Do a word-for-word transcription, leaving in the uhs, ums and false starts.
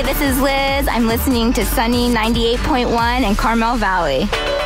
this is Liz. I'm listening to Sunny ninety-eight point one in Carmel Valley.